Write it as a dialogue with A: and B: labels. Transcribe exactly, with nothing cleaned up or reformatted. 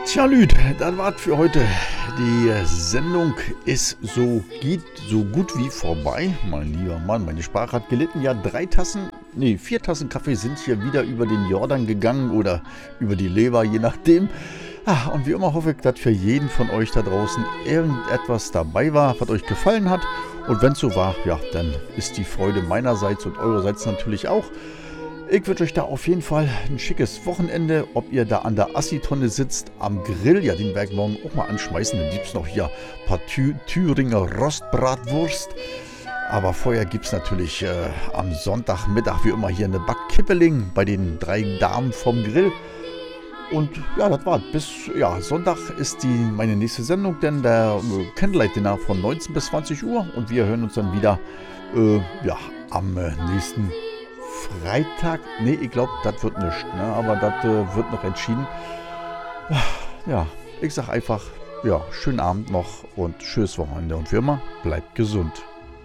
A: Tja, Lüd, das war's für heute. Die Sendung ist so, geht so gut wie vorbei. Mein lieber Mann, meine Sprache hat gelitten. Ja, drei Tassen, nee, vier Tassen Kaffee sind hier wieder über den Jordan gegangen oder über die Leber, je nachdem. Ah, und wie immer hoffe ich, dass für jeden von euch da draußen irgendetwas dabei war, was euch gefallen hat. Und wenn es so war, ja, dann ist die Freude meinerseits und eurerseits natürlich auch. Ich wünsche euch da auf jeden Fall ein schickes Wochenende. Ob ihr da an der Assi-Tonne sitzt, am Grill, ja, den werde ich morgen auch mal anschmeißen. Dann gibt es noch hier ein paar Thü- Thüringer Rostbratwurst. Aber vorher gibt es natürlich äh, am Sonntagmittag wie immer hier eine Backkippeling bei den drei Damen vom Grill. Und ja, das war's. Bis ja, Sonntag ist die meine nächste Sendung, denn der äh, Candlelight-Dinner von neunzehn bis zwanzig Uhr. Und wir hören uns dann wieder äh, ja, am äh, nächsten Freitag. Nee, ich glaube, das wird nichts, ne? Aber das äh, wird noch entschieden. Ja, ich sag einfach, ja, schönen Abend noch und tschüss Wochenende. Und wie immer, bleibt gesund.